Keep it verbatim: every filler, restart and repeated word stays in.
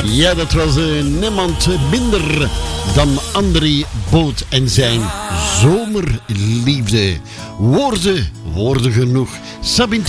Ja, dat was uh, niemand minder dan André Boot en zijn Zomerliefde. Woorden, woorden genoeg. Sabine